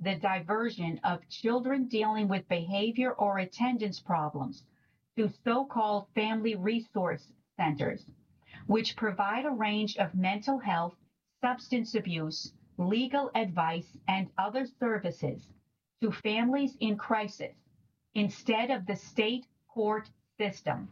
the diversion of children dealing with behavior or attendance problems to so-called family resource centers, which provide a range of mental health, substance abuse, legal advice, and other services to families in crisis instead of the state court system.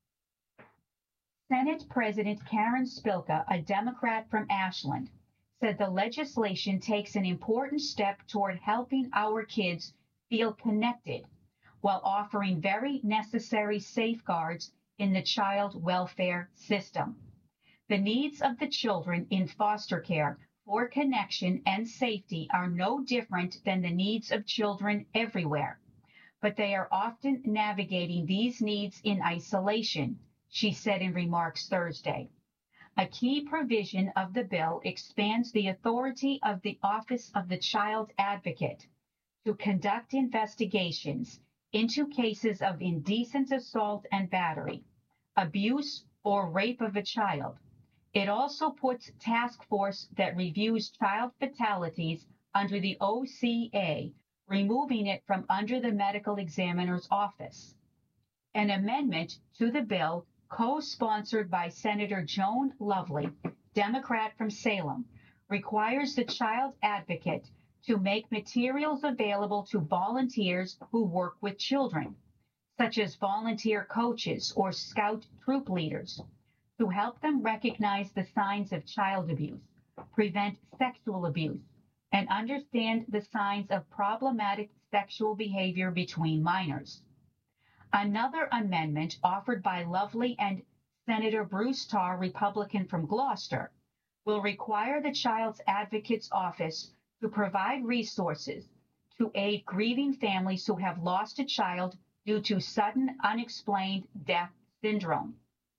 Senate President Karen Spilka, a Democrat from Ashland, said the legislation takes an important step toward helping our kids feel connected while offering very necessary safeguards in the child welfare system. The needs of the children in foster care for connection and safety are no different than the needs of children everywhere, but they are often navigating these needs in isolation, she said in remarks Thursday. A key provision of the bill expands the authority of the Office of the Child Advocate to conduct investigations into cases of indecent assault and battery, abuse, or rape of a child. It also puts task force that reviews child fatalities under the OCA, removing it from under the medical examiner's office. An amendment to the bill co-sponsored by Senator Joan Lovely, Democrat from Salem, requires the child advocate to make materials available to volunteers who work with children, such as volunteer coaches or scout troop leaders, to help them recognize the signs of child abuse, prevent sexual abuse, and understand the signs of problematic sexual behavior between minors. Another amendment offered by Lovely and Senator Bruce Tarr, Republican from Gloucester, will require the Child Advocate's Office to provide resources to aid grieving families who have lost a child due to sudden unexplained death syndrome.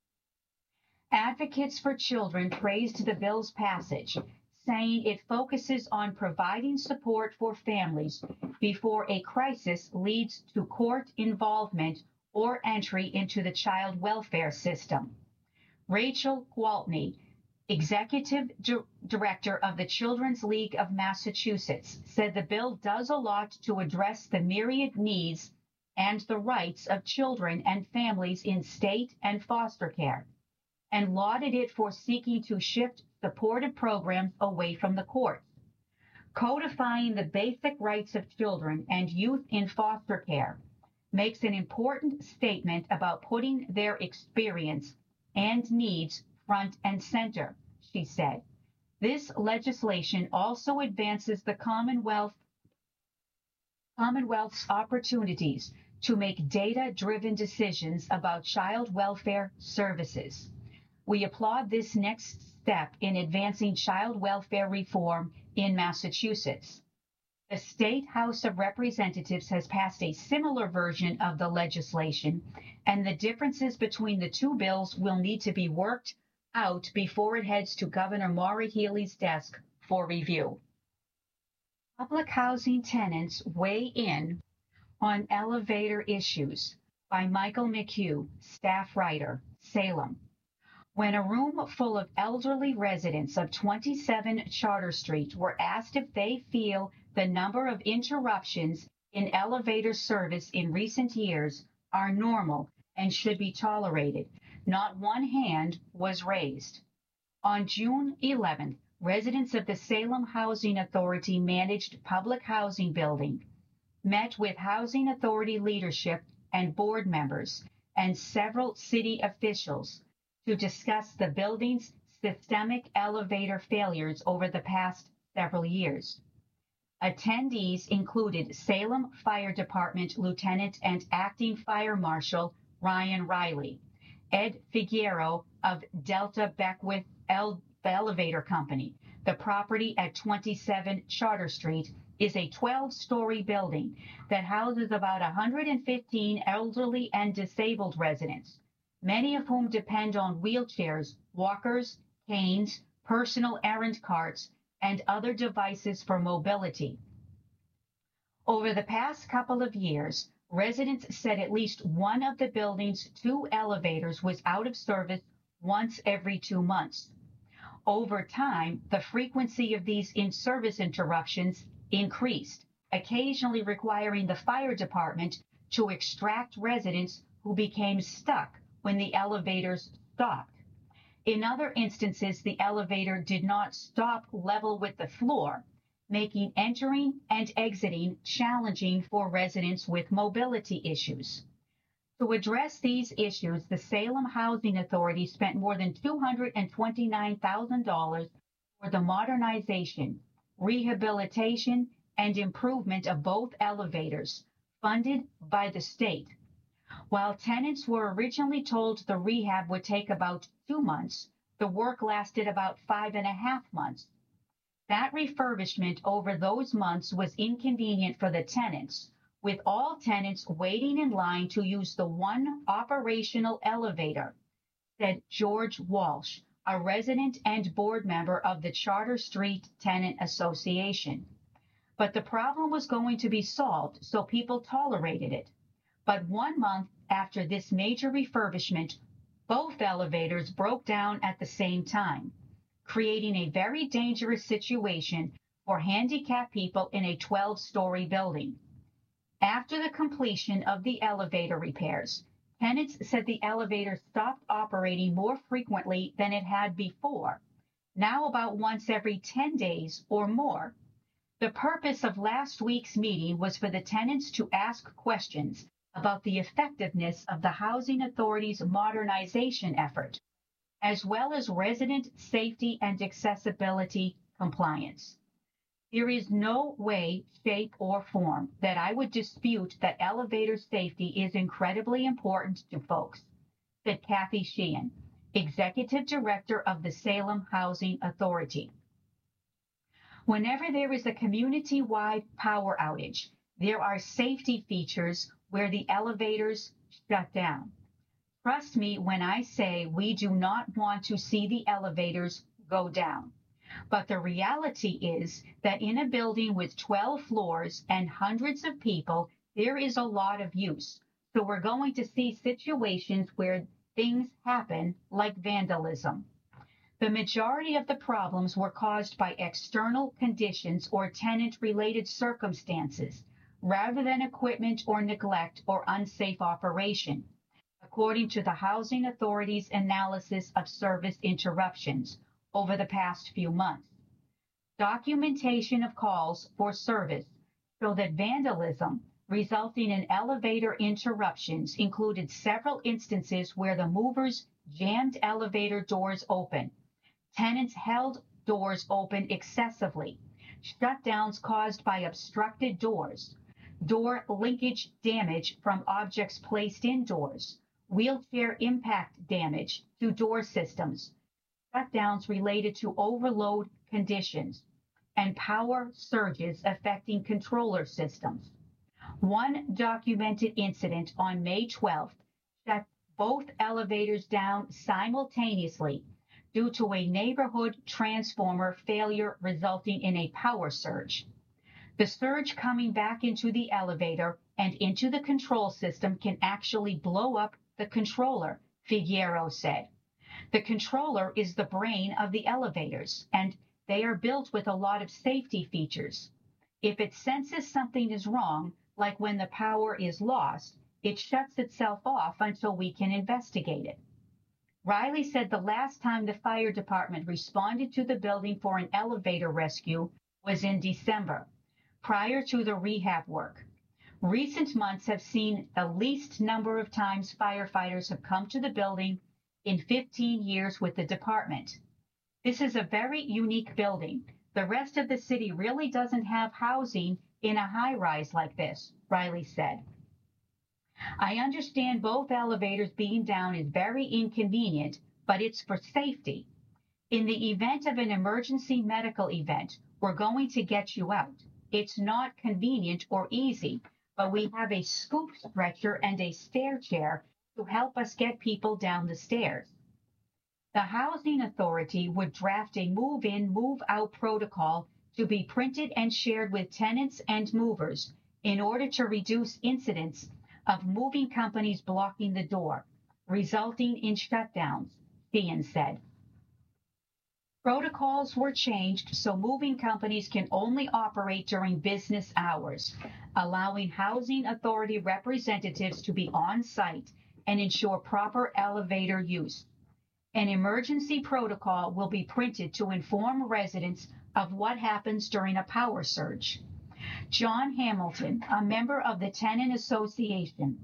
Advocates for Children praised the bill's passage, saying it focuses on providing support for families before a crisis leads to court involvement or entry into the child welfare system. Rachel Gwaltney, Executive Director of the Children's League of Massachusetts, said the bill does a lot to address the myriad needs and the rights of children and families in state and foster care, and lauded it for seeking to shift supportive programs away from the courts. Codifying the basic rights of children and youth in foster care makes an important statement about putting their experience and needs front and center, she said. This legislation also advances the Commonwealth's opportunities to make data-driven decisions about child welfare services. We applaud this next step in advancing child welfare reform in Massachusetts. The State House of Representatives has passed a similar version of the legislation, and the differences between the two bills will need to be worked out before it heads to Governor Maura Healey's desk for review. Public housing tenants weigh in on elevator issues by Michael McHugh, staff writer, Salem. When a room full of elderly residents of 27 Charter Street were asked if they feel the number of interruptions in elevator service in recent years are normal and should be tolerated, not one hand was raised. On June 11th, residents of the Salem Housing Authority managed public housing building met with Housing Authority leadership and board members and several city officials to discuss the building's systemic elevator failures over the past several years. Attendees included Salem Fire Department Lieutenant and Acting Fire Marshal Ryan Riley, Ed Figueroa of Delta Beckwith Elevator Company. The property at 27 Charter Street is a 12-story building that houses about 115 elderly and disabled residents, many of whom depend on wheelchairs, walkers, canes, personal errand carts, and other devices for mobility. Over the past couple of years, residents said at least one of the building's 2 elevators was out of service once every 2 months. Over time, the frequency of these in-service interruptions increased occasionally requiring the fire department to extract residents who became stuck when the elevators stopped. In other instances, the elevator did not stop level with the floor, making entering and exiting challenging for residents with mobility issues. To address these issues, the Salem Housing Authority spent more than $229,000 for the modernization, rehabilitation, and improvement of both elevators, funded by the state. While tenants were originally told the rehab would take about 2 months, the work lasted about 5.5 months. That refurbishment over those months was inconvenient for the tenants, with all tenants waiting in line to use the one operational elevator, said George Walsh, a resident and board member of the Charter Street Tenant Association. But the problem was going to be solved, so people tolerated it. But 1 month after this major refurbishment, both elevators broke down at the same time, creating a very dangerous situation for handicapped people in a 12-story building. After the completion of the elevator repairs, tenants said the elevator stopped operating more frequently than it had before, now about once every 10 days or more. The purpose of last week's meeting was for the tenants to ask questions about the effectiveness of the Housing Authority's modernization effort, as well as resident safety and accessibility compliance. There is no way, shape, or form that I would dispute that elevator safety is incredibly important to folks, said Kathy Sheehan, Executive Director of the Salem Housing Authority. Whenever there is a community-wide power outage, there are safety features where the elevators shut down. Trust me when I say we do not want to see the elevators go down. But the reality is that in a building with 12 floors and hundreds of people, there is a lot of use. So we're going to see situations where things happen like vandalism. The majority of the problems were caused by external conditions or tenant-related circumstances, rather than equipment or neglect or unsafe operation, according to the Housing Authority's analysis of service interruptions over the past few months. Documentation of calls for service show that vandalism resulting in elevator interruptions included several instances where the movers jammed elevator doors open, tenants held doors open excessively, shutdowns caused by obstructed doors, door linkage damage from objects placed indoors, wheelchair impact damage to door systems, shutdowns related to overload conditions, and power surges affecting controller systems. One documented incident on May 12th shut both elevators down simultaneously due to a neighborhood transformer failure resulting in a power surge. The surge coming back into the elevator and into the control system can actually blow up the controller, Figueroa said. The controller is the brain of the elevators, and they are built with a lot of safety features. If it senses something is wrong, like when the power is lost, it shuts itself off until we can investigate it. Riley said the last time the fire department responded to the building for an elevator rescue was in December, prior to the rehab work. Recent months have seen the least number of times firefighters have come to the building in 15 years with the department. This is a very unique building. The rest of the city really doesn't have housing in a high-rise like this, Riley said. I understand both elevators being down is very inconvenient, but it's for safety. In the event of an emergency medical event, we're going to get you out. It's not convenient or easy, but we have a scoop stretcher and a stair chair to help us get people down the stairs. The Housing Authority would draft a move-in, move-out protocol to be printed and shared with tenants and movers in order to reduce incidents of moving companies blocking the door, resulting in shutdowns, Sheehan said. Protocols were changed so moving companies can only operate during business hours, allowing housing authority representatives to be on site and ensure proper elevator use. An emergency protocol will be printed to inform residents of what happens during a power surge. John Hamilton, a member of the Tenant Association,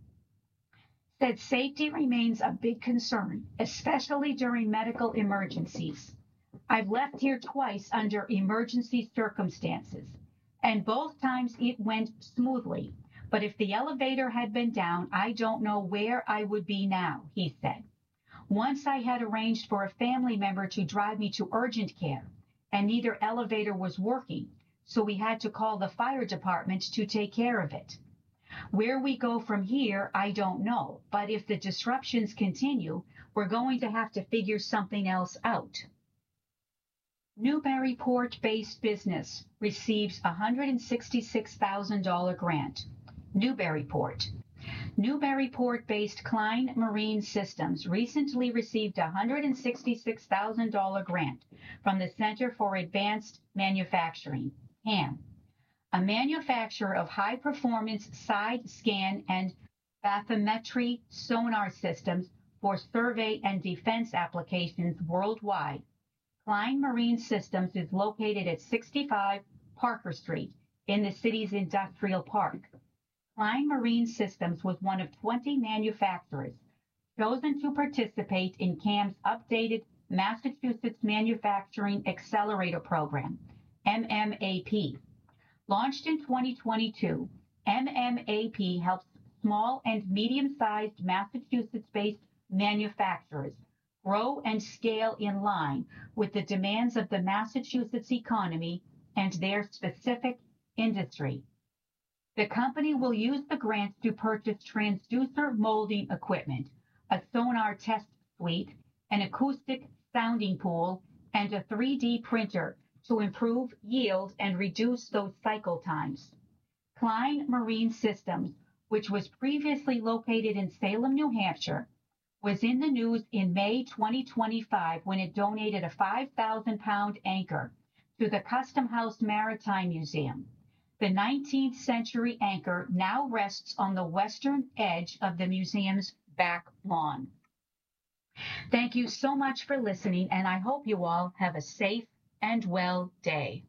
said safety remains a big concern, especially during medical emergencies. I've left here twice under emergency circumstances, and both times it went smoothly. But if the elevator had been down, I don't know where I would be now, he said. Once I had arranged for a family member to drive me to urgent care, and neither elevator was working, so we had to call the fire department to take care of it. Where we go from here, I don't know, but if the disruptions continue, we're going to have to figure something else out. Newburyport-based business receives a $166,000 grant. Newburyport. Newburyport-based Klein Marine Systems recently received a $166,000 grant from the Center for Advanced Manufacturing, CAM, a manufacturer of high-performance side scan and bathymetry sonar systems for survey and defense applications worldwide. Klein Marine Systems is located at 65 Parker Street in the city's industrial park. Klein Marine Systems was one of 20 manufacturers chosen to participate in CAM's updated Massachusetts Manufacturing Accelerator Program, MMAP. Launched in 2022, MMAP helps small and medium-sized Massachusetts-based manufacturers grow and scale in line with the demands of the Massachusetts economy and their specific industry. The company will use the grants to purchase transducer molding equipment, a sonar test suite, an acoustic sounding pool, and a 3D printer to improve yield and reduce those cycle times. Klein Marine Systems, which was previously located in Salem, New Hampshire, was in the news in May 2025 when it donated a 5,000-pound anchor to the Custom House Maritime Museum. The 19th century anchor now rests on the western edge of the museum's back lawn. Thank you so much for listening, and I hope you all have a safe and well day.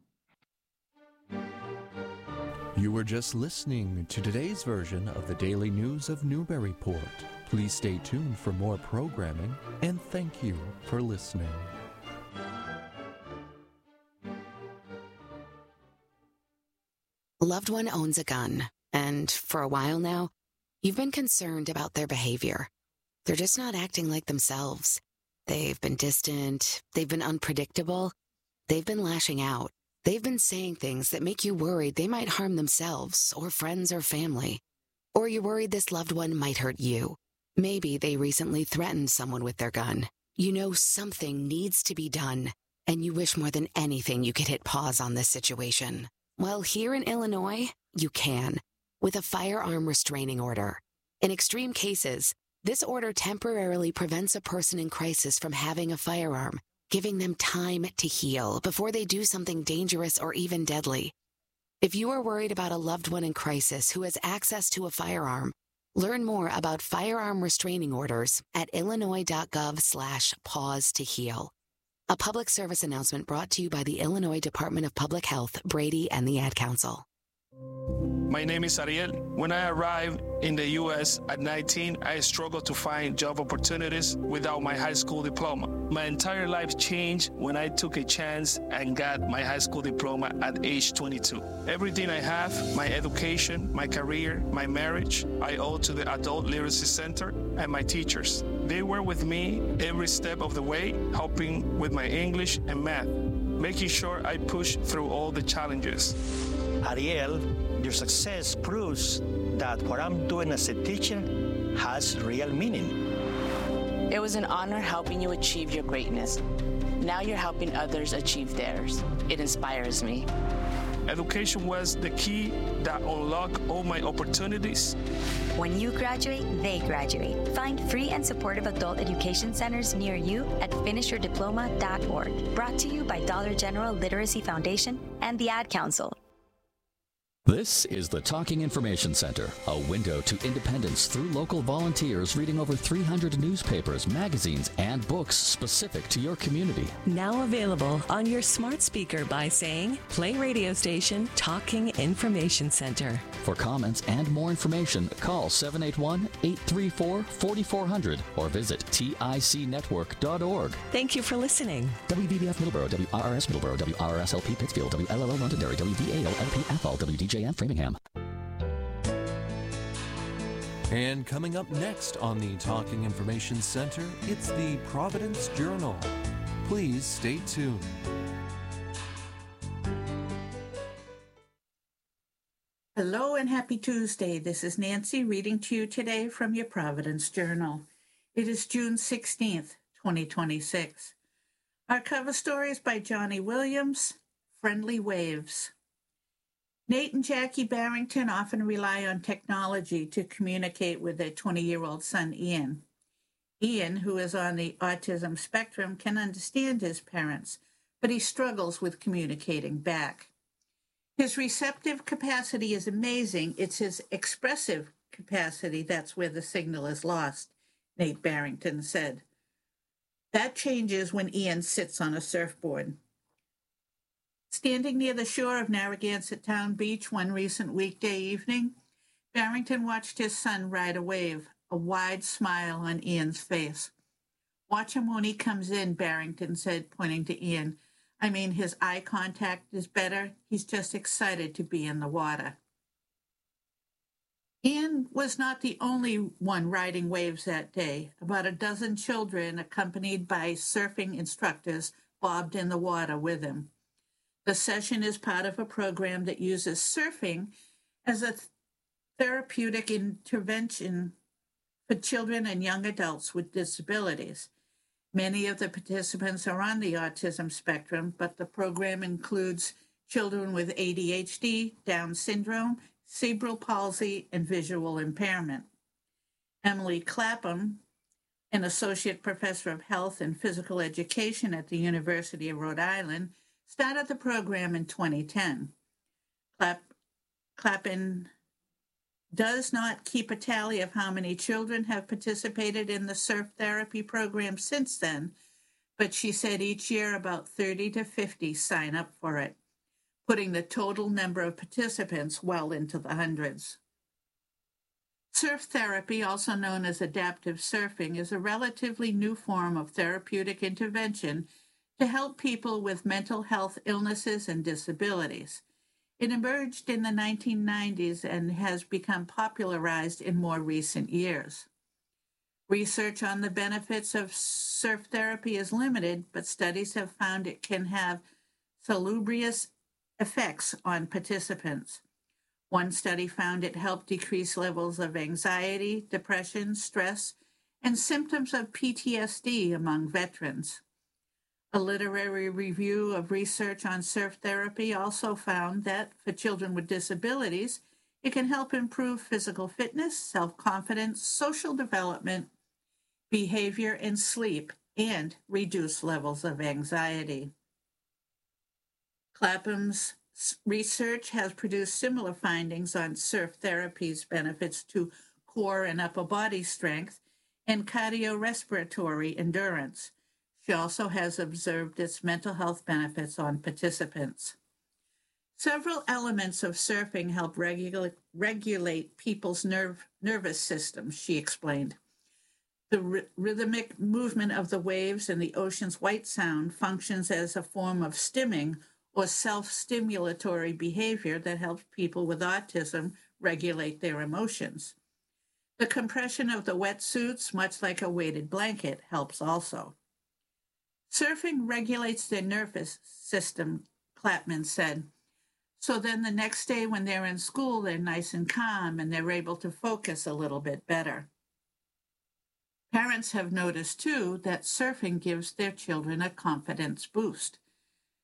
You were just listening to today's version of the Daily News of Newburyport. Please stay tuned for more programming, and thank you for listening. Loved one owns a gun, and for a while now, you've been concerned about their behavior. They're just not acting like themselves. They've been distant, they've been unpredictable, they've been lashing out. They've been saying things that make you worried they might harm themselves or friends or family. Or you're worried this loved one might hurt you. Maybe they recently threatened someone with their gun. You know something needs to be done, and you wish more than anything you could hit pause on this situation. Well, here in Illinois, you can, with a firearm restraining order. In extreme cases, this order temporarily prevents a person in crisis from having a firearm, giving them time to heal before they do something dangerous or even deadly. If you are worried about a loved one in crisis who has access to a firearm, learn more about firearm restraining orders at illinois.gov/pause to heal. A public service announcement brought to you by the Illinois Department of Public Health, Brady, and the Ad Council. My name is Ariel. When I arrived in the U.S. at 19, I struggled to find job opportunities without my high school diploma. My entire life changed when I took a chance and got my high school diploma at age 22. Everything I have, my education, my career, my marriage, I owe to the Adult Literacy Center and my teachers. They were with me every step of the way, helping with my English and math, making sure I push through all the challenges. Ariel, your success proves that what I'm doing as a teacher has real meaning. It was an honor helping you achieve your greatness. Now you're helping others achieve theirs. It inspires me. Education was the key that unlocked all my opportunities. When you graduate, they graduate. Find free and supportive adult education centers near you at finishyourdiploma.org. Brought to you by Dollar General Literacy Foundation and the Ad Council. This is the Talking Information Center, a window to independence through local volunteers reading over 300 newspapers, magazines, and books specific to your community. Now available on your smart speaker by saying, play radio station Talking Information Center. For comments and more information, call 781-834-4400 or visit ticnetwork.org. Thank you for listening. WVBF Middleborough, WRRS Middleborough, WRRSLP Pittsfield, WLLO Londonderry, WVAO-LP-FL, WDJM Framingham. And coming up next on the Talking Information Center, it's the Providence Journal. Please stay tuned. Hello and happy Tuesday. This is Nancy reading to you today from your Providence Journal. It is June 16th, 2026. Our cover story is by Johnny Williams, Friendly Waves. Nate and Jackie Barrington often rely on technology to communicate with their 20-year-old son, Ian. Ian, who is on the autism spectrum, can understand his parents, but he struggles with communicating back. His receptive capacity is amazing. It's his expressive capacity that's where the signal is lost, Nate Barrington said. That changes when Ian sits on a surfboard. Standing near the shore of Narragansett Town Beach one recent weekday evening, Barrington watched his son ride a wave, a wide smile on Ian's face. "Watch him when he comes in," Barrington said, pointing to Ian. "I mean, his eye contact is better. He's just excited to be in the water." Ian was not the only one riding waves that day. About a dozen children, accompanied by surfing instructors, bobbed in the water with him. The session is part of a program that uses surfing as a therapeutic intervention for children and young adults with disabilities. Many of the participants are on the autism spectrum, but the program includes children with ADHD, Down syndrome, cerebral palsy, and visual impairment. Emily Clapham, an associate professor of health and physical education at the University of Rhode Island, started the program in 2010. Clapham does not keep a tally of how many children have participated in the surf therapy program since then, but she said each year about 30 to 50 sign up for it, putting the total number of participants well into the hundreds. Surf therapy, also known as adaptive surfing, is a relatively new form of therapeutic intervention to help people with mental health illnesses and disabilities. It emerged in the 1990s and has become popularized in more recent years. Research on the benefits of surf therapy is limited, but studies have found it can have salubrious effects on participants. One study found it helped decrease levels of anxiety, depression, stress, and symptoms of PTSD among veterans. A literary review of research on surf therapy also found that for children with disabilities, it can help improve physical fitness, self-confidence, social development, behavior, and sleep, and reduce levels of anxiety. Clapham's research has produced similar findings on surf therapy's benefits to core and upper body strength and cardiorespiratory endurance. She also has observed its mental health benefits on participants. Several elements of surfing help regulate people's nervous systems, she explained. The rhythmic movement of the waves and the ocean's white sound functions as a form of stimming or self-stimulatory behavior that helps people with autism regulate their emotions. The compression of the wetsuits, much like a weighted blanket, helps also. Surfing regulates their nervous system, Clapham said. So then the next day when they're in school, they're nice and calm and they're able to focus a little bit better. Parents have noticed, too, that surfing gives their children a confidence boost.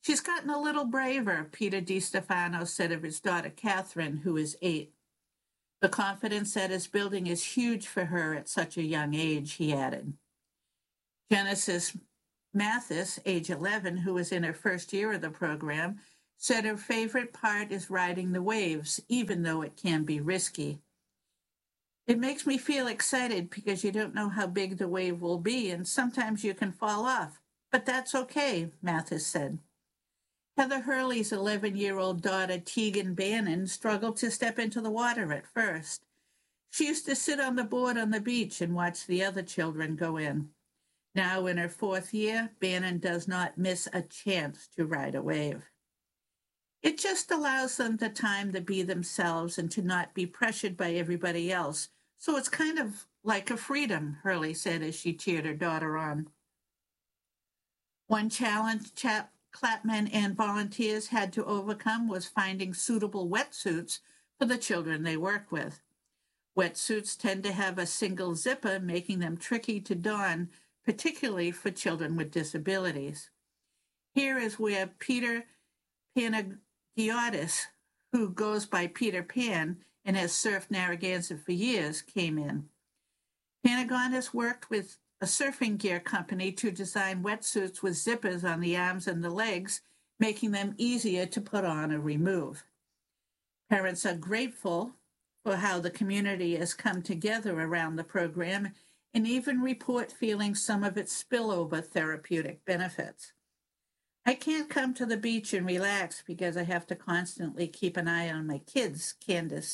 She's gotten a little braver, Peter DiStefano said of his daughter, Catherine, who is 8. The confidence that is building is huge for her at such a young age, he added. Genesis Mathis, age 11, who is in her first year of the program, said her favorite part is riding the waves, even though it can be risky. It makes me feel excited because you don't know how big the wave will be, and sometimes you can fall off. But that's okay, Mathis said. Heather Hurley's 11-year-old daughter, Tegan Bannon, struggled to step into the water at first. She used to sit on the board on the beach and watch the other children go in. Now, in her 4th year, Bannon does not miss a chance to ride a wave. It just allows them the time to be themselves and to not be pressured by everybody else. So it's kind of like a freedom, Hurley said as she cheered her daughter on. One challenge Clapman and volunteers had to overcome was finding suitable wetsuits for the children they work with. Wetsuits tend to have a single zipper, making them tricky to don, particularly for children with disabilities. Here is where Peter Panagiotis, who goes by Peter Pan and has surfed Narragansett for years, came in. Panagiotis worked with a surfing gear company to design wetsuits with zippers on the arms and the legs, making them easier to put on or remove. Parents are grateful for how the community has come together around the program and even report feeling some of its spillover therapeutic benefits. I can't come to the beach and relax because I have to constantly keep an eye on my kids, Cadence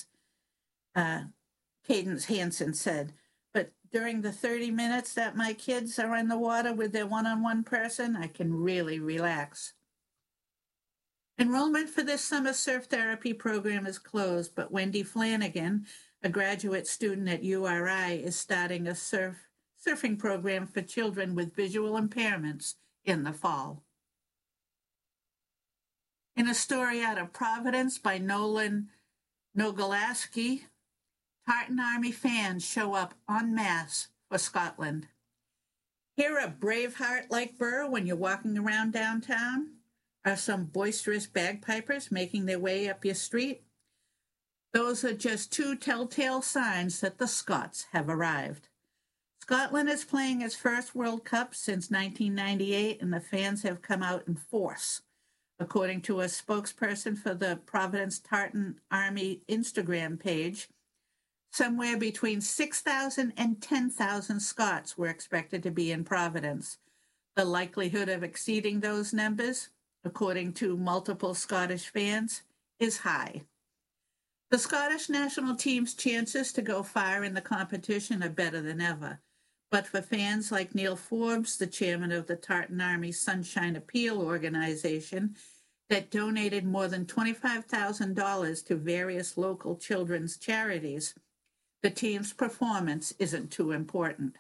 Hansen said. But during the 30 minutes that my kids are in the water with their one-on-one person, I can really relax. Enrollment for this summer surf therapy program is closed, but Wendy Flanagan, a graduate student at URI, is starting a surfing program for children with visual impairments in the fall. In a story out of Providence by Nolan Nogalaski, Tartan Army fans show up en masse for Scotland. Hear a Braveheart-like burr when you're walking around downtown? Are some boisterous bagpipers making their way up your street? Those are just 2 telltale signs that the Scots have arrived. Scotland is playing its first World Cup since 1998, and the fans have come out in force. According to a spokesperson for the Providence Tartan Army Instagram page, somewhere between 6,000 and 10,000 Scots were expected to be in Providence. The likelihood of exceeding those numbers, according to multiple Scottish fans, is high. The Scottish national team's chances to go far in the competition are better than ever. But for fans like Neil Forbes, the chairman of the Tartan Army Sunshine Appeal organization, that donated more than $25,000 to various local children's charities, the team's performance isn't too important.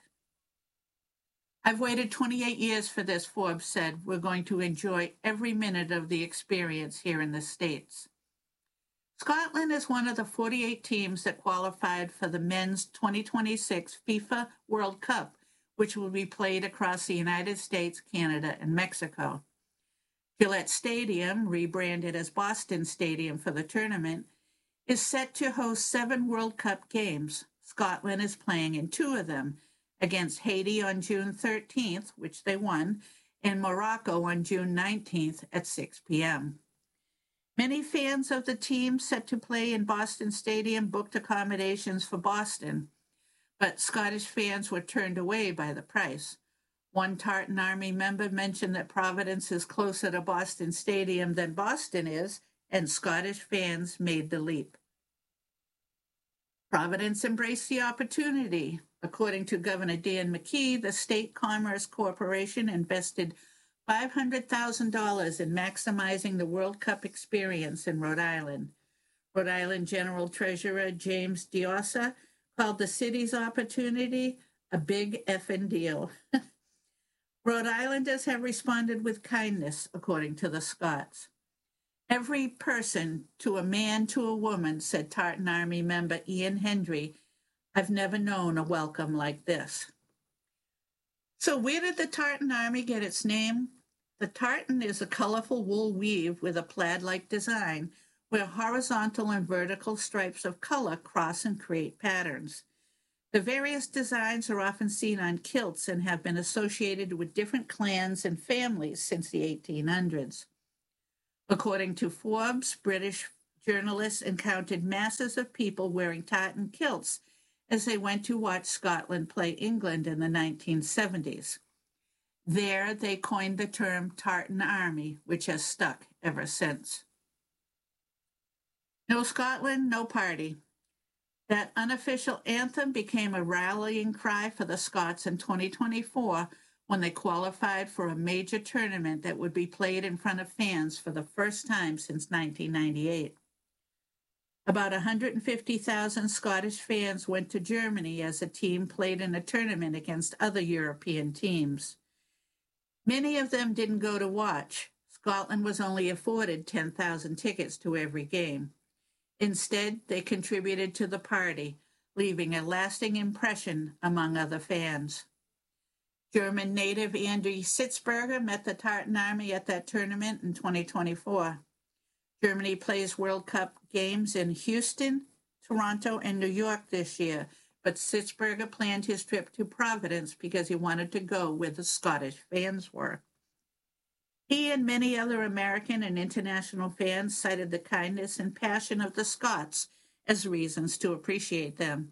I've waited 28 years for this, Forbes said. We're going to enjoy every minute of the experience here in the States. Scotland is one of the 48 teams that qualified for the men's 2026 FIFA World Cup, which will be played across the United States, Canada, and Mexico. Gillette Stadium, rebranded as Boston Stadium for the tournament, is set to host 7 World Cup games. Scotland is playing in 2 of them, against Haiti on June 13th, which they won, and Morocco on June 19th at 6 p.m. Many fans of the team set to play in Boston Stadium booked accommodations for Boston, but Scottish fans were turned away by the price. One Tartan Army member mentioned that Providence is closer to Boston Stadium than Boston is, and Scottish fans made the leap. Providence embraced the opportunity. According to Governor Dan McKee, the State Commerce Corporation invested $500,000 in maximizing the World Cup experience in Rhode Island. Rhode Island General Treasurer James Diossa called the city's opportunity a big effing deal. Rhode Islanders have responded with kindness, according to the Scots. Every person, to a man, to a woman, said Tartan Army member Ian Hendry, I've never known a welcome like this. So where did the Tartan Army get its name? The tartan is a colorful wool weave with a plaid-like design where horizontal and vertical stripes of color cross and create patterns. The various designs are often seen on kilts and have been associated with different clans and families since the 1800s. According to Forbes, British journalists encountered masses of people wearing tartan kilts as they went to watch Scotland play England in the 1970s. There, they coined the term Tartan Army, which has stuck ever since. No Scotland, no party. That unofficial anthem became a rallying cry for the Scots in 2024 when they qualified for a major tournament that would be played in front of fans for the first time since 1998. About 150,000 Scottish fans went to Germany as the team played in a tournament against other European teams. Many of them didn't go to watch. Scotland was only afforded 10,000 tickets to every game. Instead, they contributed to the party, leaving a lasting impression among other fans. German native Andy Sitzberger met the Tartan Army at that tournament in 2024. Germany plays World Cup games in Houston, Toronto, and New York this year, but Sitzberger planned his trip to Providence because he wanted to go where the Scottish fans were. He and many other American and international fans cited the kindness and passion of the Scots as reasons to appreciate them.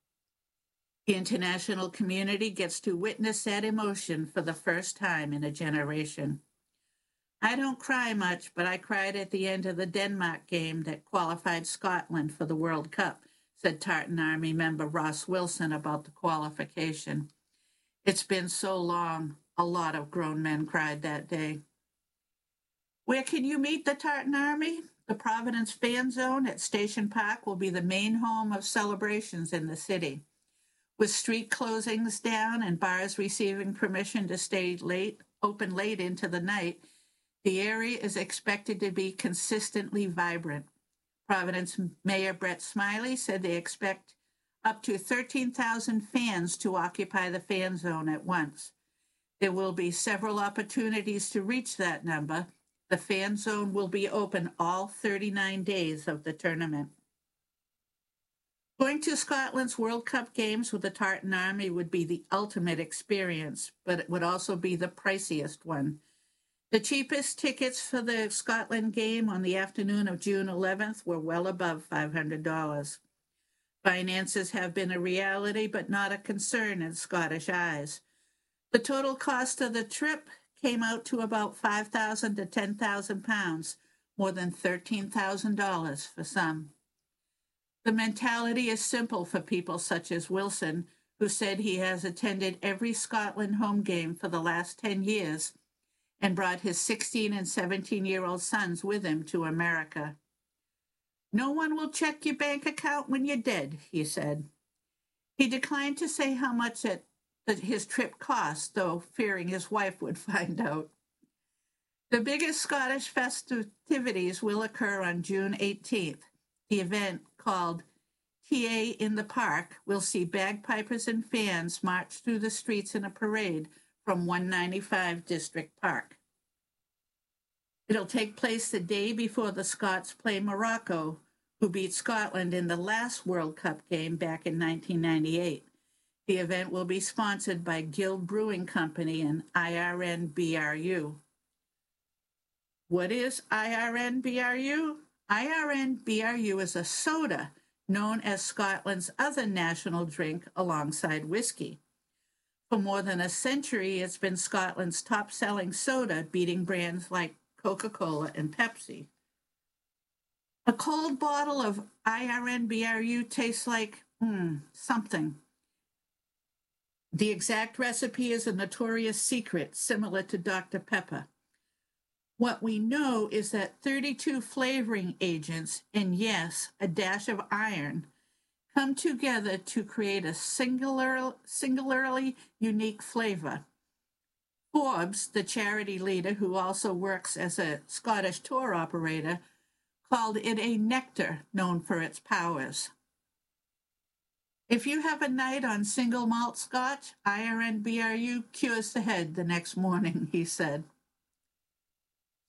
The international community gets to witness that emotion for the first time in a generation. I don't cry much, but I cried at the end of the Denmark game that qualified Scotland for the World Cup, said Tartan Army member Ross Wilson about the qualification. It's been so long. A lot of grown men cried that day. Where can you meet the Tartan Army? The Providence Fan Zone at Station Park will be the main home of celebrations in the city. With street closings down and bars receiving permission to stay open late into the night, the area is expected to be consistently vibrant. Providence Mayor Brett Smiley said they expect up to 13,000 fans to occupy the fan zone at once. There will be several opportunities to reach that number. The fan zone will be open all 39 days of the tournament. Going to Scotland's World Cup games with the Tartan Army would be the ultimate experience, but it would also be the priciest one. The cheapest tickets for the Scotland game on the afternoon of June 11th were well above $500. Finances have been a reality, but not a concern in Scottish eyes. The total cost of the trip came out to about £5,000 to £10,000, more than $13,000 for some. The mentality is simple for people such as Wilson, who said he has attended every Scotland home game for the last 10 years and brought his 16 and 17-year-old sons with him to America. No one will check your bank account when you're dead, he said. He declined to say how much that his trip cost, though fearing his wife would find out. The biggest Scottish festivities will occur on June 18th. The event, called TA in the Park, will see bagpipers and fans march through the streets in a parade from 195 District Park. It'll take place the day before the Scots play Morocco, who beat Scotland in the last World Cup game back in 1998. The event will be sponsored by Guild Brewing Company and IRNBRU. What is IRNBRU? IRNBRU is a soda known as Scotland's other national drink alongside whiskey. For more than a century, it's been Scotland's top-selling soda, beating brands like Coca-Cola and Pepsi. A cold bottle of IRNBRU tastes like, something. The exact recipe is a notorious secret, similar to Dr. Pepper. What we know is that 32 flavoring agents, and yes, a dash of iron, come together to create a singularly unique flavor. Forbes, the charity leader who also works as a Scottish tour operator, called it a nectar known for its powers. If you have a night on single malt scotch, IRNBRU cures the head the next morning, he said.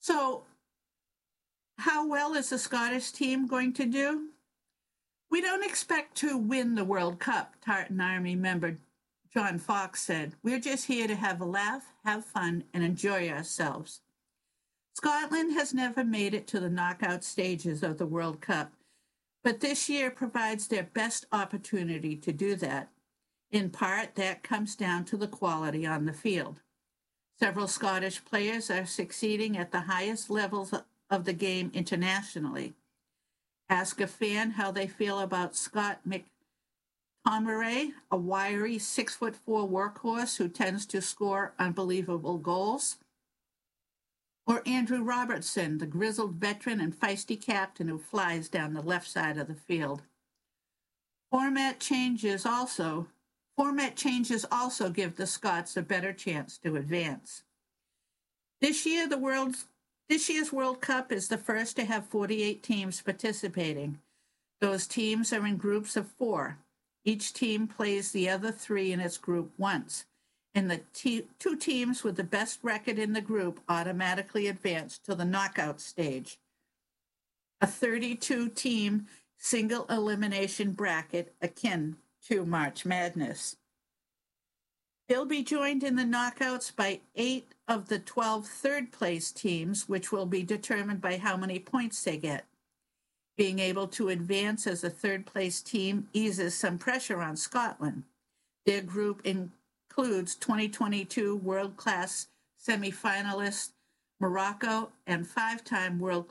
So, how well is the Scottish team going to do? We don't expect to win the World Cup, Tartan Army member John Fox said. We're just here to have a laugh, have fun, and enjoy ourselves. Scotland has never made it to the knockout stages of the World Cup, but this year provides their best opportunity to do that. In part, that comes down to the quality on the field. Several Scottish players are succeeding at the highest levels of the game internationally. Ask a fan how they feel about Scott McTominay, a wiry 6'4" workhorse who tends to score unbelievable goals. Or Andrew Robertson, the grizzled veteran and feisty captain who flies down the left side of the field. Format changes also give the Scots a better chance to advance. This year's World Cup is the first to have 48 teams participating. Those teams are in groups of 4. Each team plays the other 3 in its group once, and the 2 teams with the best record in the group automatically advance to the knockout stage. A 32-team single elimination bracket akin to March Madness. They'll be joined in the knockouts by 8 of the 12 third-place teams, which will be determined by how many points they get. Being able to advance as a third-place team eases some pressure on Scotland. Their group includes 2022 world-class semi-finalists Morocco and 5-time World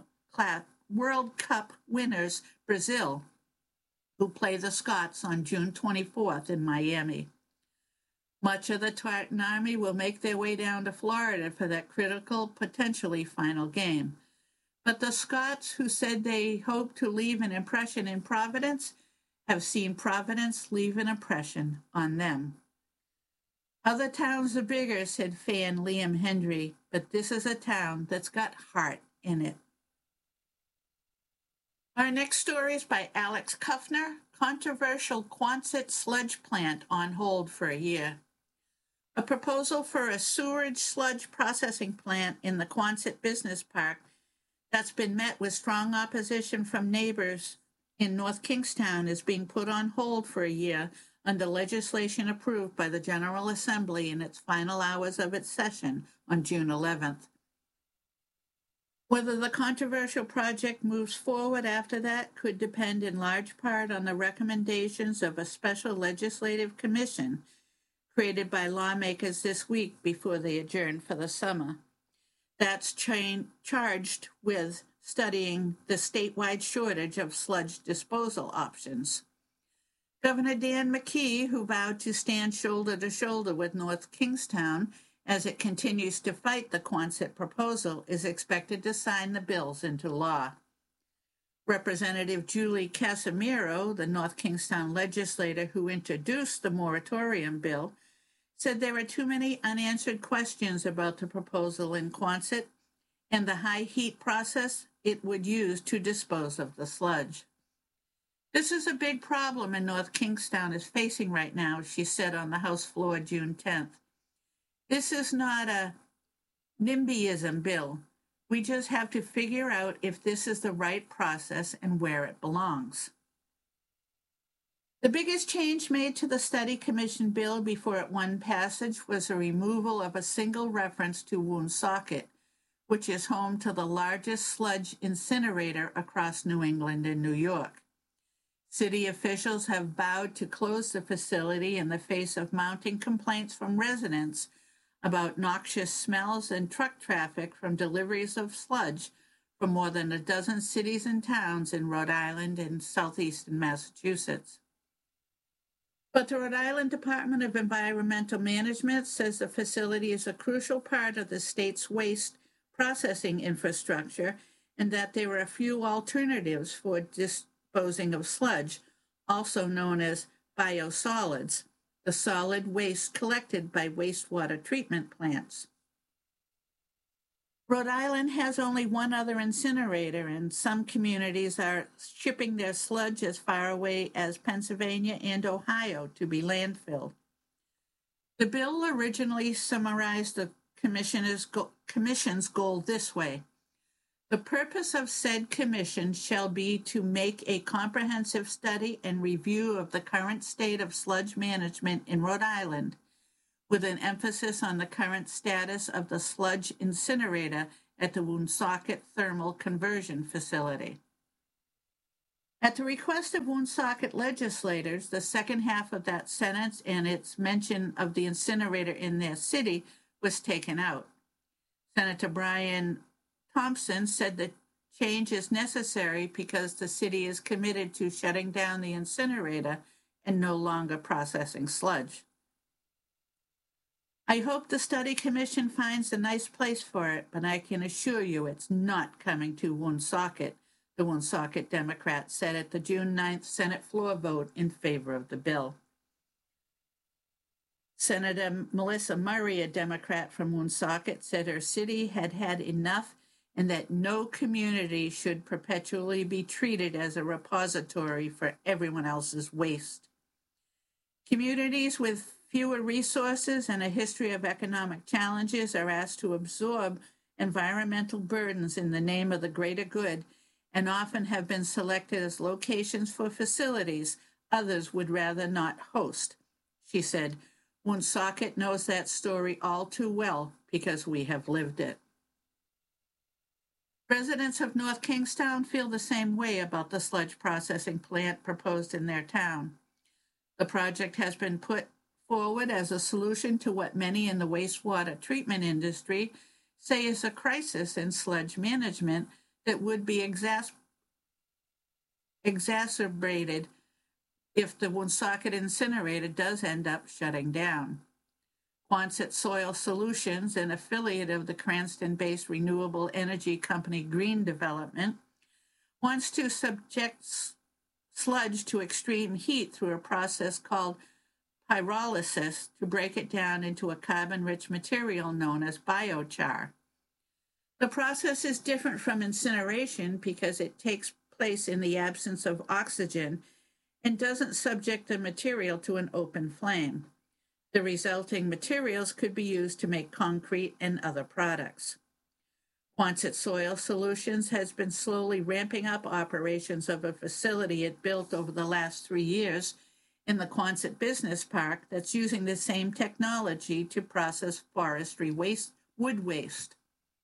Cup winners Brazil, who play the Scots on June 24th in Miami. Much of the Tartan Army will make their way down to Florida for that critical, potentially final game. But the Scots, who said they hope to leave an impression in Providence, have seen Providence leave an impression on them. Other towns are bigger, said fan Liam Hendry, but this is a town that's got heart in it. Our next story is by Alex Kuffner, Controversial Quonset Sludge Plant on hold for a year. A proposal for a sewerage sludge processing plant in the Quonset Business Park that's been met with strong opposition from neighbors in North Kingstown is being put on hold for a year under legislation approved by the General Assembly in its final hours of its session on June 11th. Whether the controversial project moves forward after that could depend in large part on the recommendations of a special legislative commission created by lawmakers this week before they adjourn for the summer. That's charged with studying the statewide shortage of sludge disposal options. Governor Dan McKee, who vowed to stand shoulder to shoulder with North Kingstown as it continues to fight the Quonset proposal, is expected to sign the bills into law. Representative Julie Casimiro, the North Kingstown legislator who introduced the moratorium bill, said there are too many unanswered questions about the proposal in Quonset and the high heat process it would use to dispose of the sludge. This is a big problem North Kingstown is facing right now, she said on the House floor June 10th. This is not a NIMBYism bill. We just have to figure out if this is the right process and where it belongs. The biggest change made to the Study Commission bill before it won passage was the removal of a single reference to Woonsocket, which is home to the largest sludge incinerator across New England and New York. City officials have vowed to close the facility in the face of mounting complaints from residents about noxious smells and truck traffic from deliveries of sludge from more than a dozen cities and towns in Rhode Island and southeastern Massachusetts. But the Rhode Island Department of Environmental Management says the facility is a crucial part of the state's waste processing infrastructure and that there are a few alternatives for disposing of sludge, also known as biosolids, the solid waste collected by wastewater treatment plants. Rhode Island has only one other incinerator, and some communities are shipping their sludge as far away as Pennsylvania and Ohio to be landfilled. The bill originally summarized the commission's goal this way. The purpose of said commission shall be to make a comprehensive study and review of the current state of sludge management in Rhode Island, with an emphasis on the current status of the sludge incinerator at the Woonsocket Thermal Conversion Facility. At the request of Woonsocket legislators, the second half of that sentence and its mention of the incinerator in their city was taken out. Senator Brian Thompson said the change is necessary because the city is committed to shutting down the incinerator and no longer processing sludge. I hope the study commission finds a nice place for it, but I can assure you it's not coming to Woonsocket, the Woonsocket Democrats said at the June 9th Senate floor vote in favor of the bill. Senator Melissa Murray, a Democrat from Woonsocket, said her city had had enough and that no community should perpetually be treated as a repository for everyone else's waste. Communities with fewer resources and a history of economic challenges are asked to absorb environmental burdens in the name of the greater good and often have been selected as locations for facilities others would rather not host. She said, Woonsocket knows that story all too well because we have lived it. Residents of North Kingstown feel the same way about the sludge processing plant proposed in their town. The project has been put forward as a solution to what many in the wastewater treatment industry say is a crisis in sludge management that would be exacerbated if the Woonsocket incinerator does end up shutting down. Quonset Soil Solutions, an affiliate of the Cranston-based renewable energy company Green Development, wants to subject sludge to extreme heat through a process called pyrolysis to break it down into a carbon-rich material known as biochar. The process is different from incineration because it takes place in the absence of oxygen and doesn't subject the material to an open flame. The resulting materials could be used to make concrete and other products. Quonset Soil Solutions has been slowly ramping up operations of a facility it built over the last 3 years in the Quonset Business Park that's using the same technology to process forestry waste, wood waste.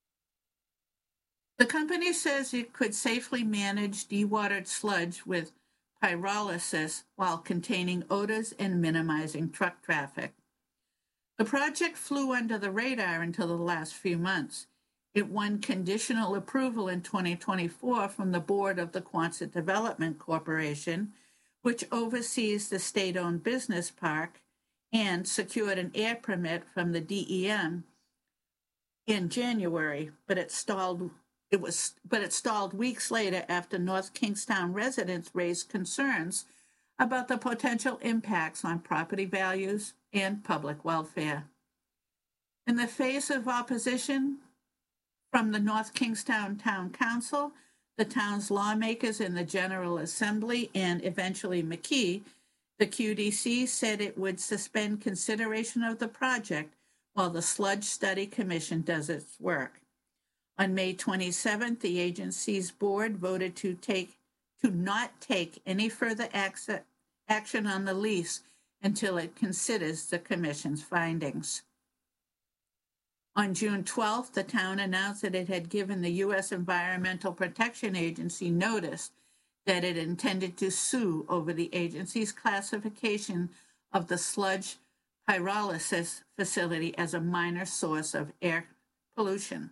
The company says it could safely manage dewatered sludge with pyrolysis while containing odors and minimizing truck traffic. The project flew under the radar until the last few months. It won conditional approval in 2024 from the board of the Quonset Development Corporation, which oversees the state-owned business park, and secured an air permit from the DEM in January, but it stalled weeks later after North Kingstown residents raised concerns about the potential impacts on property values and public welfare. In the face of opposition from the North Kingstown Town Council, the town's lawmakers in the General Assembly, and eventually McKee, the QDC said it would suspend consideration of the project while the Sludge Study Commission does its work. On May 27th, the agency's board voted to not take any further action on the lease until it considers the commission's findings. On June 12th, the town announced that it had given the U.S. Environmental Protection Agency notice that it intended to sue over the agency's classification of the sludge pyrolysis facility as a minor source of air pollution.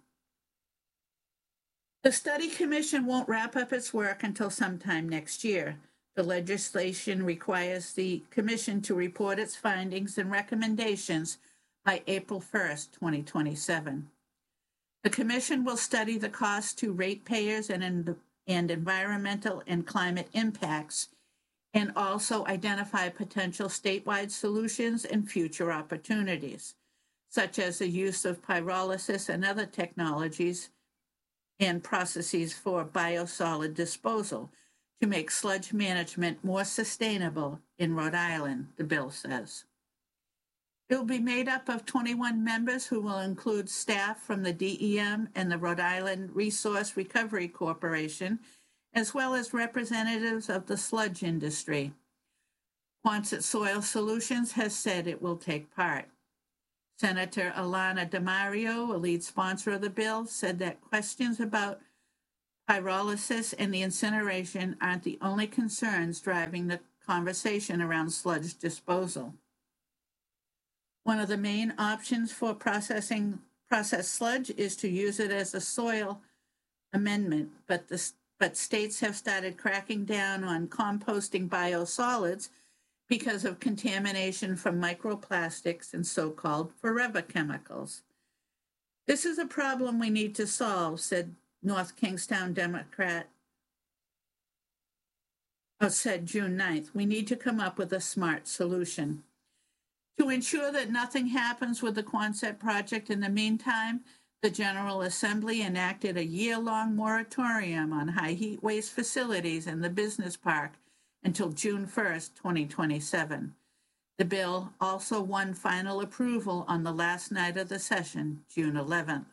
The study commission won't wrap up its work until sometime next year. The legislation requires the commission to report its findings and recommendations by April 1st, 2027. The commission will study the cost to ratepayers and environmental and climate impacts, and also identify potential statewide solutions and future opportunities, such as the use of pyrolysis and other technologies and processes for biosolid disposal to make sludge management more sustainable in Rhode Island, the bill says. It will be made up of 21 members who will include staff from the DEM and the Rhode Island Resource Recovery Corporation, as well as representatives of the sludge industry. Quonset Soil Solutions has said it will take part. Senator Alana DiMario, a lead sponsor of the bill, said that questions about pyrolysis and the incineration aren't the only concerns driving the conversation around sludge disposal. One of the main options for processed sludge is to use it as a soil amendment, but states have started cracking down on composting biosolids because of contamination from microplastics and so-called forever chemicals. This is a problem we need to solve, said North Kingstown Democrat, said June 9th. We need to come up with a smart solution. To ensure that nothing happens with the Quonset project in the meantime, the General Assembly enacted a year-long moratorium on high-heat waste facilities in the business park until June 1st, 2027. The bill also won final approval on the last night of the session, June 11th.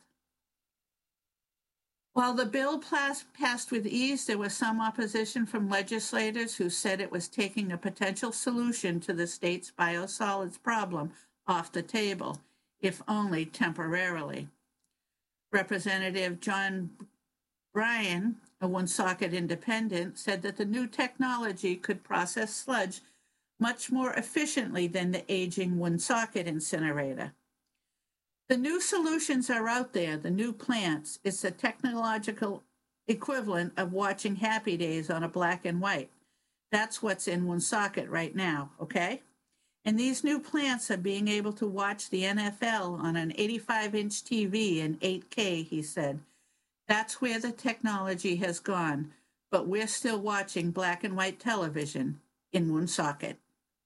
While the bill passed with ease, there was some opposition from legislators who said it was taking a potential solution to the state's biosolids problem off the table, if only temporarily. Representative John Bryan, a Woonsocket independent, said that the new technology could process sludge much more efficiently than the aging Woonsocket incinerator. The new solutions are out there, the new plants. It's the technological equivalent of watching Happy Days on a black and white. That's what's in Woonsocket right now, okay? And these new plants are being able to watch the NFL on an 85-inch TV in 8K, he said. That's where the technology has gone, but we're still watching black and white television in Woonsocket.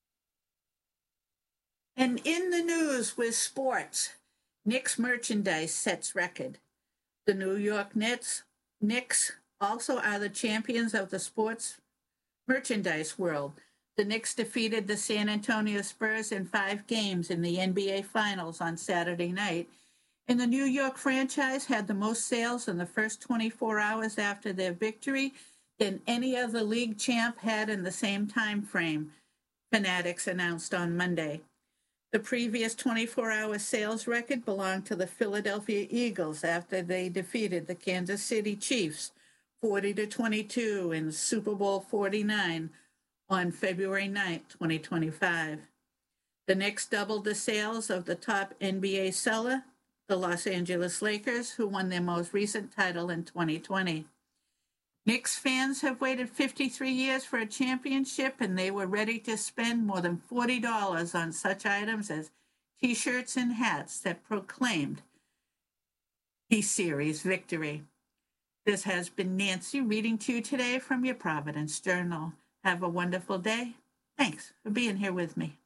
And in the news with sports, Knicks merchandise sets record. The New York Knicks also are the champions of the sports merchandise world. The Knicks defeated the San Antonio Spurs in 5 games in the NBA Finals on Saturday night, and the New York franchise had the most sales in the first 24 hours after their victory than any other league champ had in the same time frame, Fanatics announced on Monday. The previous 24-hour sales record belonged to the Philadelphia Eagles after they defeated the Kansas City Chiefs 40-22 in Super Bowl 49 on February 9, 2025. The Knicks doubled the sales of the top NBA seller, the Los Angeles Lakers, who won their most recent title in 2020. Knicks fans have waited 53 years for a championship, and they were ready to spend more than $40 on such items as T-shirts and hats that proclaimed the series victory. This has been Nancy reading to you today from your Providence Journal. Have a wonderful day. Thanks for being here with me.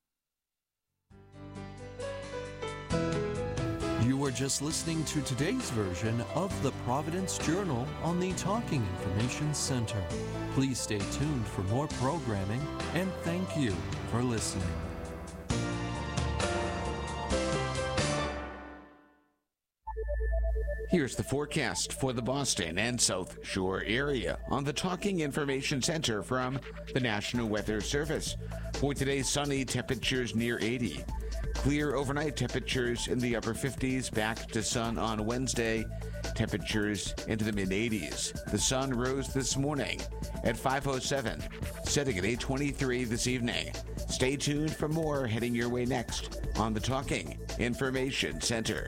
You were just listening to today's version of the Providence Journal on the Talking Information Center. Please stay tuned for more programming, and thank you for listening. Here's the forecast for the Boston and South Shore area on the Talking Information Center from the National Weather Service. For today's sunny, temperatures near 80. Clear overnight, temperatures in the upper 50s, back to sun on Wednesday, temperatures into the mid-80s. The sun rose this morning at 5:07, setting at 8:23 this evening. Stay tuned for more heading your way next on the Talking Information Center.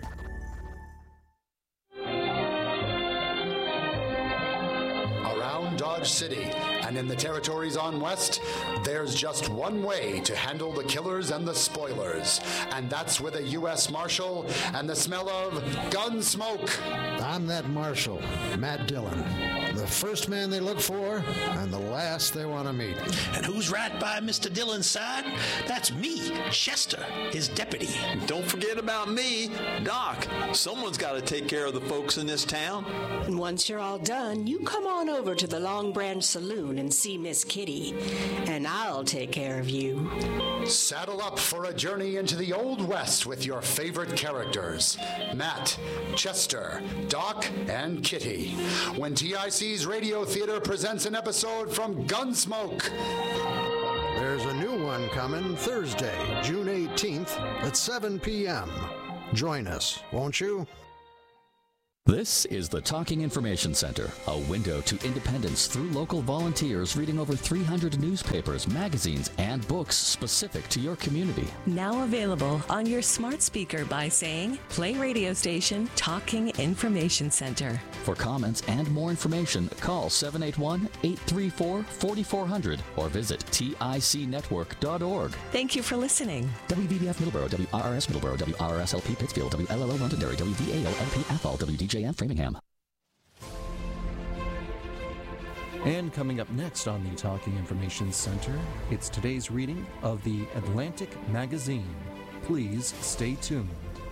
Around Dodge City and in the territories on West, there's just one way to handle the killers and the spoilers, and that's with a U.S. Marshal and the smell of gun smoke. I'm that Marshal, Matt Dillon. The first man they look for and the last they want to meet. And who's right by Mr. Dillon's side? That's me, Chester, his deputy. Don't forget about me, Doc. Someone's got to take care of the folks in this town. And once you're all done, you come on over to the Long Branch Saloon afternoon and see Miss Kitty, and I'll take care of you. Saddle up for a journey into the Old West with your favorite characters, Matt, Chester, Doc, and Kitty, when TIC's Radio Theater presents an episode from Gunsmoke. There's a new one coming Thursday, June 18th at 7 p.m. Join us, won't you? This is the Talking Information Center, a window to independence through local volunteers reading over 300 newspapers, magazines, and books specific to your community. Now available on your smart speaker by saying, play radio station Talking Information Center. For comments and more information, call 781-834-4400 or visit ticnetwork.org. Thank you for listening. WVBF Middleborough, WRRS Middleborough, WRSLP Pittsfield, WLLO Londonderry, WDAO-LP Athol, WDJM Framingham. And coming up next on the Talking Information Center, it's today's reading of the Atlantic Magazine. Please stay tuned.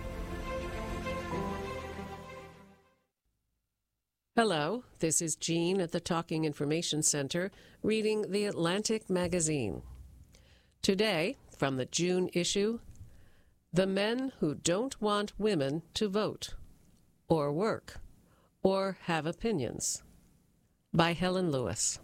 Hello, this is Jean at the Talking Information Center reading the Atlantic Magazine. Today, from the June issue, The Men Who Don't Want Women to Vote, or Work, or Have Opinions, by Helen Lewis.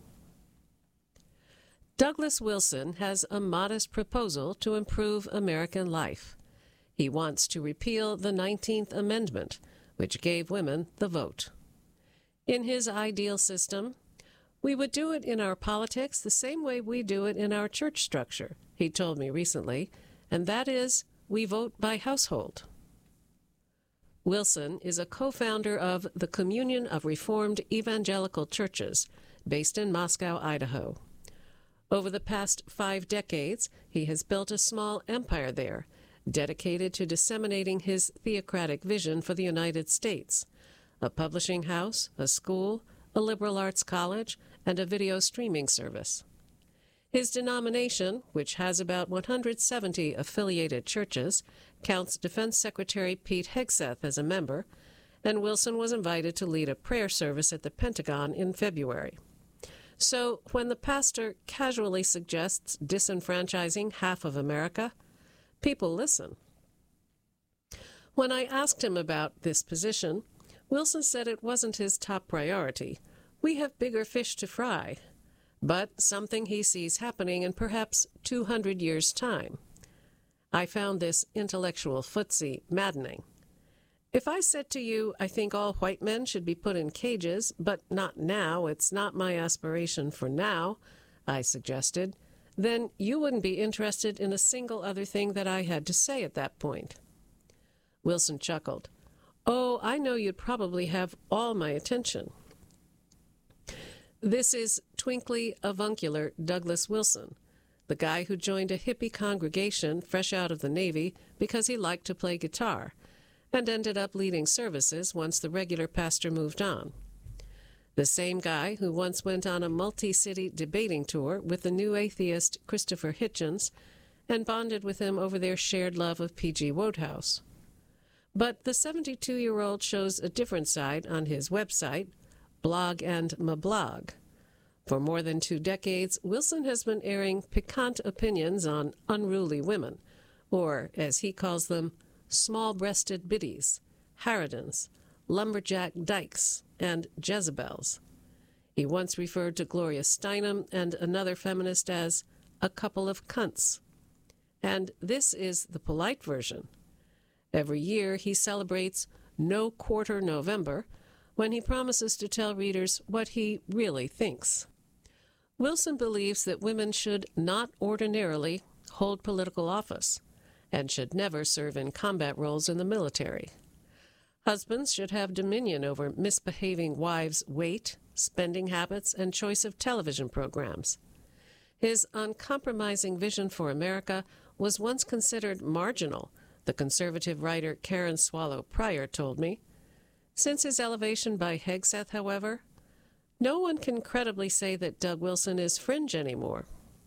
Douglas Wilson has a modest proposal to improve American life. He wants to repeal the 19th Amendment, which gave women the vote. In his ideal system, we would do it in our politics the same way we do it in our church structure, he told me recently, and that is, we vote by household. Wilson is a co-founder of the Communion of Reformed Evangelical Churches, based in Moscow, Idaho. Over the past 5 decades, he has built a small empire there, dedicated to disseminating his theocratic vision for the United States, a publishing house, a school, a liberal arts college, and a video streaming service. His denomination, which has about 170 affiliated churches, counts Defense Secretary Pete Hegseth as a member, and Wilson was invited to lead a prayer service at the Pentagon in February. So when the pastor casually suggests disenfranchising half of America, people listen. When I asked him about this position, Wilson said it wasn't his top priority. We have bigger fish to fry, but something he sees happening in perhaps 200 years' time. I found this intellectual footsie maddening. If I said to you, I think all white men should be put in cages, but not now, it's not my aspiration for now, I suggested, then you wouldn't be interested in a single other thing that I had to say at that point. Wilson chuckled. Oh, I know you'd probably have all my attention. This is twinkly, avuncular Douglas Wilson, the guy who joined a hippie congregation fresh out of the Navy because he liked to play guitar, and ended up leading services once the regular pastor moved on. The same guy who once went on a multi-city debating tour with the new atheist Christopher Hitchens and bonded with him over their shared love of P.G. Wodehouse. But the 72-year-old shows a different side on his website, Blog and Mablog. For more than 2 decades, Wilson has been airing piquant opinions on unruly women, or, as he calls them, small-breasted biddies, harridans, lumberjack dykes, and Jezebels. He once referred to Gloria Steinem and another feminist as a couple of cunts. And this is the polite version. Every year he celebrates No Quarter November, when he promises to tell readers what he really thinks. Wilson believes that women should not ordinarily hold political office and should never serve in combat roles in the military. Husbands should have dominion over misbehaving wives' weight, spending habits, and choice of television programs. His uncompromising vision for America was once considered marginal, the conservative writer Karen Swallow Prior told me. Since his elevation by Hegseth, however, no one can credibly say that Doug Wilson is fringe anymore.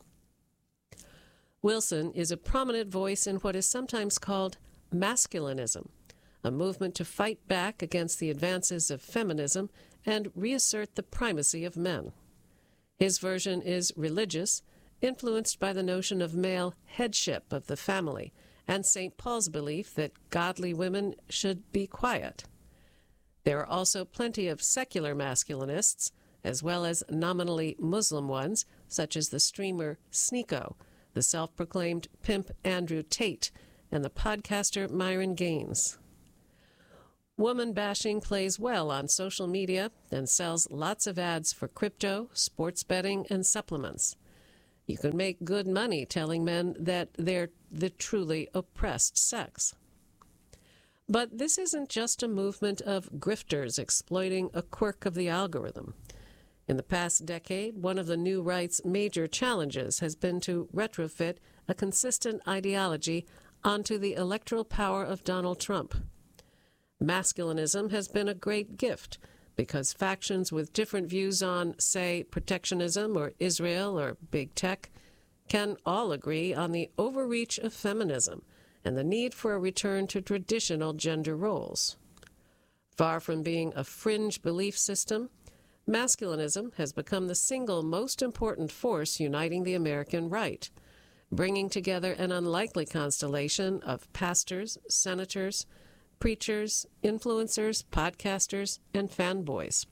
Wilson is a prominent voice in what is sometimes called masculinism, a movement to fight back against the advances of feminism and reassert the primacy of men. His version is religious, influenced by the notion of male headship of the family and St. Paul's belief that godly women should be quiet. There are also plenty of secular masculinists, as well as nominally Muslim ones, such as the streamer Sneeko, the self-proclaimed pimp Andrew Tate, and the podcaster Myron Gaines. Woman bashing plays well on social media and sells lots of ads for crypto, sports betting, and supplements. You can make good money telling men that they're the truly oppressed sex. But this isn't just a movement of grifters exploiting a quirk of the algorithm. In the past decade, one of the new right's major challenges has been to retrofit a consistent ideology onto the electoral power of Donald Trump. Masculinism has been a great gift because factions with different views on, say, protectionism or Israel or big tech can all agree on the overreach of feminism and the need for a return to traditional gender roles. Far from being a fringe belief system, masculinism has become the single most important force uniting the American right, bringing together an unlikely constellation of pastors, senators, preachers, influencers, podcasters, and fanboys.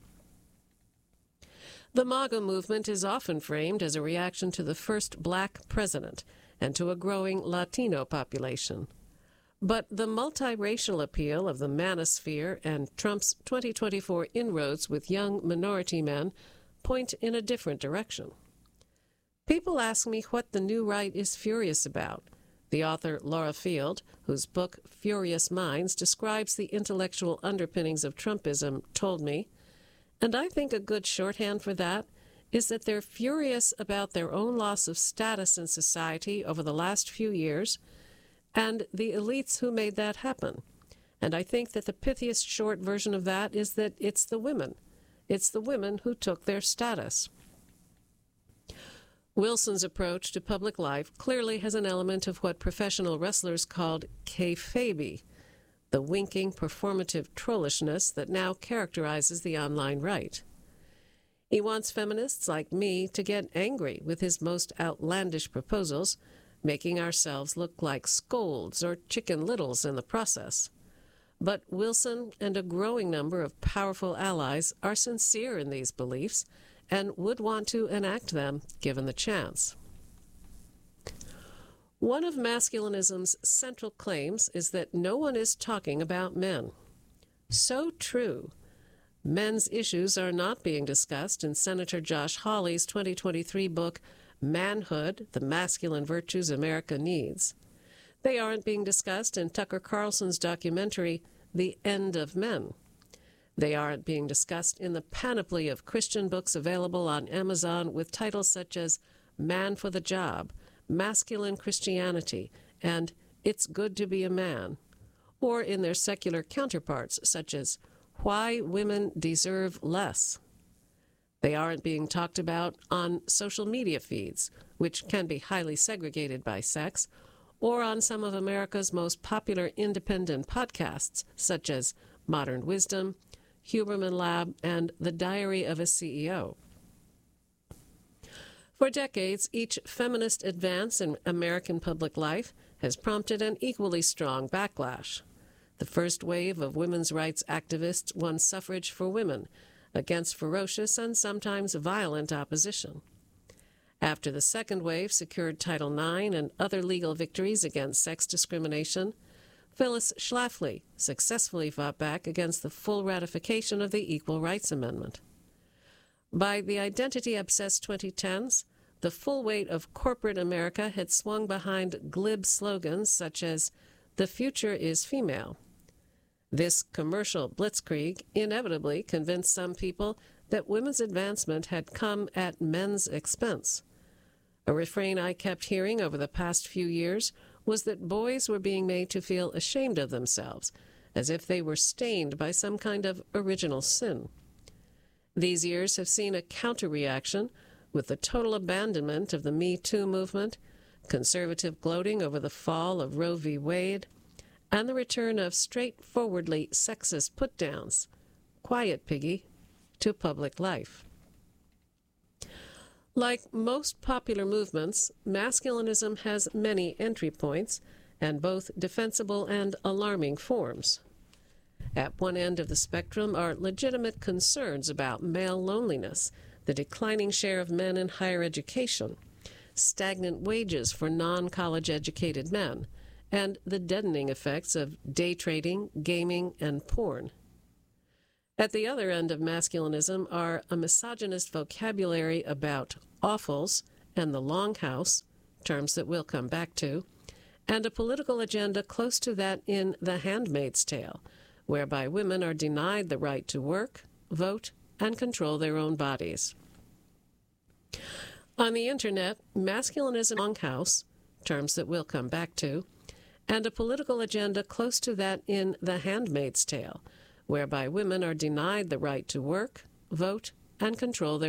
The MAGA movement is often framed as a reaction to the first black president and to a growing Latino population. But the multiracial appeal of the manosphere and Trump's 2024 inroads with young minority men point in a different direction. People ask me what the new right is furious about. The author Laura Field, whose book Furious Minds describes the intellectual underpinnings of Trumpism, told me, and I think a good shorthand for that is that they're furious about their own loss of status in society over the last few years and the elites who made that happen. And I think that the pithiest short version of that is that it's the women. It's the women who took their status. Wilson's approach to public life clearly has an element of what professional wrestlers called kayfabe, the winking, performative trollishness that now characterizes the online right. He wants feminists like me to get angry with his most outlandish proposals, making ourselves look like scolds or chicken littles in the process. But Wilson and a growing number of powerful allies are sincere in these beliefs and would want to enact them given the chance. One of masculinism's central claims is that no one is talking about men. So true. Men's issues are not being discussed in Senator Josh Hawley's 2023 book, Manhood, The Masculine Virtues America Needs. They aren't being discussed in Tucker Carlson's documentary, The End of Men. They aren't being discussed in the panoply of Christian books available on Amazon with titles such as Man for the Job, Masculine Christianity, and It's Good to Be a Man, or in their secular counterparts such as Why Women Deserve Less. They aren't being talked about on social media feeds, which can be highly segregated by sex, or on some of America's most popular independent podcasts, such as Modern Wisdom, Huberman Lab, and The Diary of a CEO. For decades, each feminist advance in American public life has prompted an equally strong backlash. The first wave of women's rights activists won suffrage for women against ferocious and sometimes violent opposition. After the second wave secured Title IX and other legal victories against sex discrimination, Phyllis Schlafly successfully fought back against the full ratification of the Equal Rights Amendment. By the identity-obsessed 2010s, the full weight of corporate America had swung behind glib slogans such as, "The future is female." This commercial blitzkrieg inevitably convinced some people that women's advancement had come at men's expense. A refrain I kept hearing over the past few years was that boys were being made to feel ashamed of themselves, as if they were stained by some kind of original sin. These years have seen a counter-reaction with the total abandonment of the Me Too movement, conservative gloating over the fall of Roe v. Wade, and the return of straightforwardly sexist put-downs, quiet piggy, to public life. Like most popular movements, masculinism has many entry points and both defensible and alarming forms. At one end of the spectrum are legitimate concerns about male loneliness, the declining share of men in higher education, stagnant wages for non-college educated men, and the deadening effects of day trading, gaming, and porn. At the other end of masculinism are a misogynist vocabulary about offals and the longhouse, terms that we'll come back to, and a political agenda close to that in The Handmaid's Tale, whereby women are denied the right to work, vote, and control their own bodies. On the Internet, masculinism longhouse, terms that we'll come back to, and a political agenda close to that in The Handmaid's Tale, whereby women are denied the right to work, vote, and control their